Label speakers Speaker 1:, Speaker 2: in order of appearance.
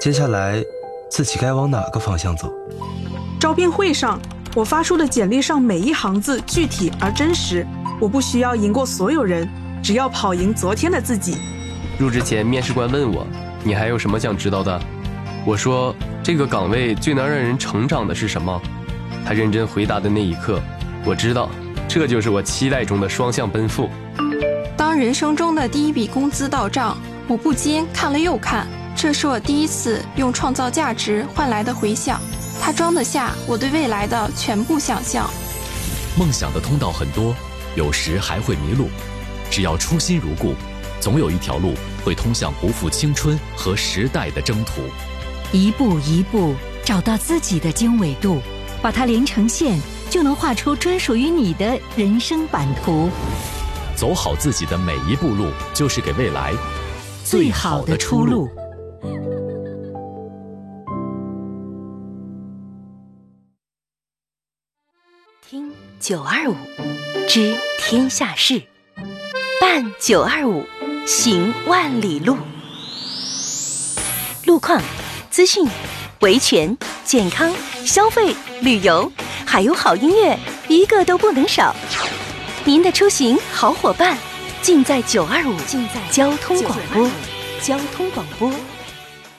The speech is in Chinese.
Speaker 1: 接下来自己该往哪个方向走？
Speaker 2: 招聘会上，我发出的简历上每一行字具体而真实，我不需要赢过所有人，只要跑赢昨天的自己。
Speaker 3: 入职前，面试官问我，你还有什么想知道的？我说，这个岗位最能让人成长的是什么？他认真回答的那一刻，我知道，这就是我期待中的双向奔赴。
Speaker 4: 当人生中的第一笔工资到账，我不禁看了又看，这是我第一次用创造价值换来的回响，它装得下我对未来的全部想象。
Speaker 5: 梦想的通道很多，有时还会迷路，只要初心如故，总有一条路会通向不负青春和时代的征途。
Speaker 6: 一步一步找到自己的经纬度，把它连成线，就能画出专属于你的人生版图。
Speaker 5: 走好自己的每一步路，就是给未来
Speaker 6: 最好的出路。
Speaker 7: 听925知天下事，办925行万里路。路况、资讯、维权、健康、消费、旅游，还有好音乐，一个都不能少。您的出行好伙伴，尽在925，交通广播，交通广播。